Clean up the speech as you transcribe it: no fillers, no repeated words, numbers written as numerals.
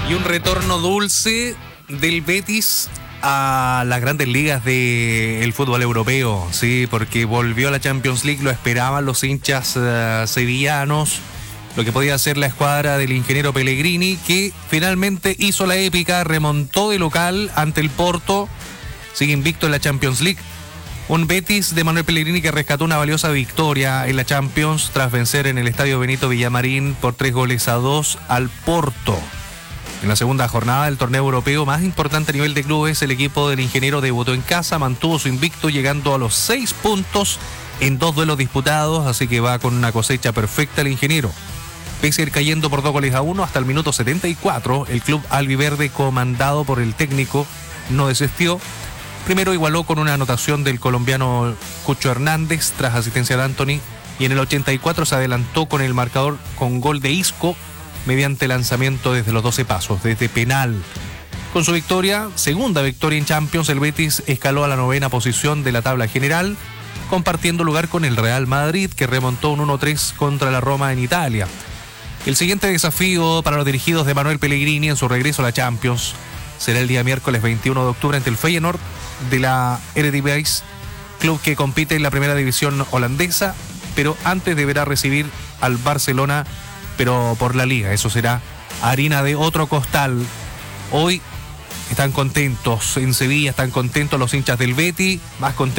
Y un retorno dulce del Betis a las grandes ligas del fútbol europeo, sí, porque volvió a la Champions League, lo esperaban los hinchas sevillanos, lo que podía hacer la escuadra del ingeniero Pellegrini, que finalmente hizo la épica, remontó de local ante el Porto, sigue invicto en la Champions League. Un Betis de Manuel Pellegrini que rescató una valiosa victoria en la Champions tras vencer en el Estadio Benito Villamarín por 3-2 al Porto. En la segunda jornada del torneo europeo más importante a nivel de clubes, el equipo del ingeniero debutó en casa, mantuvo su invicto llegando a los 6 puntos en 2 duelos disputados, así que va con una cosecha perfecta el ingeniero. Pese a ir cayendo por 2-1 hasta el minuto 74, el club albiverde comandado por el técnico no desistió. Primero igualó con una anotación del colombiano Cucho Hernández tras asistencia de Anthony, y en el 84 se adelantó con el marcador con gol de Isco mediante lanzamiento desde los 12 pasos, desde penal. Con su victoria, segunda victoria en Champions, el Betis escaló a la 9ª posición de la tabla general, compartiendo lugar con el Real Madrid, que remontó un 1-3 contra la Roma en Italia. El siguiente desafío para los dirigidos de Manuel Pellegrini en su regreso a la Champions será el día miércoles 21 de octubre ante el Feyenoord de la Eredivisie, club que compite en la primera división holandesa, pero antes deberá recibir al Barcelona, pero por la Liga. Eso será harina de otro costal. Hoy están contentos en Sevilla, están contentos los hinchas del Betis, más contentos